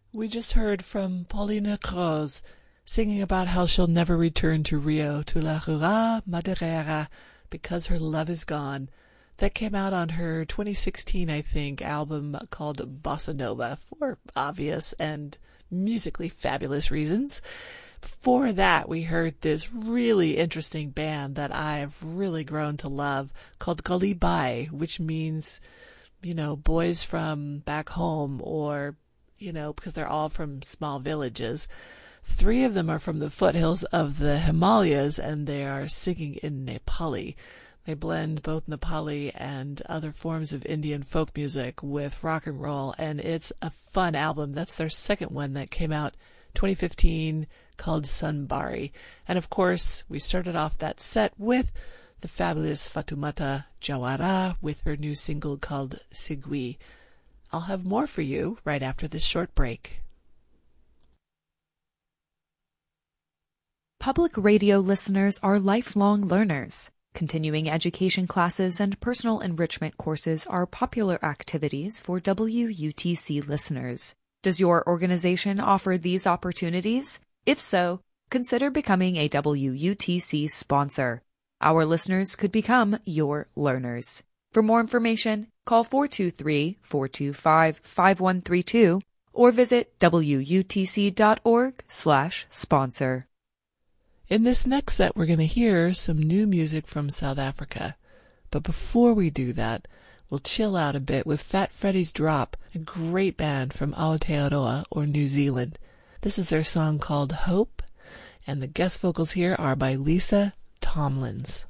We just heard from Paulina Croze singing about how she'll never return to Rio, to La Rua Madeira, because her love is gone. That came out on her 2016, I think, album called Bossa Nova, for obvious and musically fabulous reasons. Before that, we heard this really interesting band that I've really grown to love called Galibai, which means, boys from back home, or, because they're all from small villages. 3 of them are from the foothills of the Himalayas, and they are singing in Nepali. They blend both Nepali and other forms of Indian folk music with rock and roll, and it's a fun album. That's their second one that came out 2015, called Sunbari. And of course, we started off that set with the fabulous Fatoumata Jawara with her new single called Sigui. I'll have more for you right after this short break. Public radio listeners are lifelong learners. Continuing education classes and personal enrichment courses are popular activities for WUTC listeners. Does your organization offer these opportunities? If so, consider becoming a WUTC sponsor. Our listeners could become your learners. For more information, call 423-425-5132 or visit wutc.org/sponsor. In this next set, we're going to hear some new music from South Africa. But before we do that, we'll chill out a bit with Fat Freddy's Drop, a great band from Aotearoa, or New Zealand. This is their song called Hope, and the guest vocals here are by Lisa Tomlins.